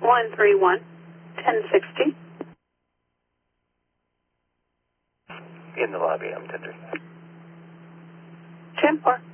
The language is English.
131 1060. In the lobby, I'm 10-3. 10-4.